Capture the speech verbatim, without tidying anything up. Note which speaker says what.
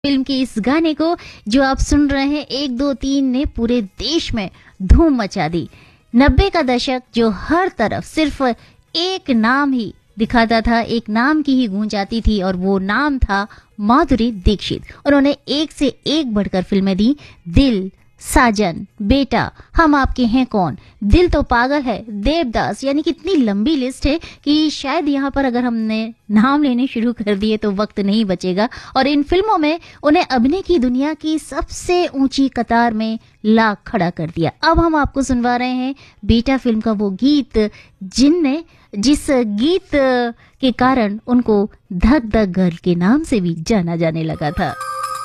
Speaker 1: Film के इस गाने को जो आप सुन रहे हैं एक दो तीन ने पूरे देश में धूम मचा दी। नब्बे का दशक जो हर तरफ सिर्फ एक नाम ही दिखाता था, एक नाम की ही गूंज आती थी और वो नाम था माधुरी दीक्षित। उन्होंने एक से एक बढ़कर फिल्में दी। दिल, साजन, बेटा, हम आपके हैं कौन, दिल तो पागल है, देवदास, यानी कि इतनी लंबी लिस्ट है कि शायद यहाँ पर अगर हमने नाम लेने शुरू कर दिए तो वक्त नहीं बचेगा। और इन फिल्मों में उन्हें अभिनय की दुनिया की सबसे ऊंची कतार में ला खड़ा कर दिया। अब हम आपको सुनवा रहे हैं बेटा फिल्म का वो गीत जिनने जिस गीत के कारण उनको धक धक गर्ल के नाम से भी जाना जाने लगा था।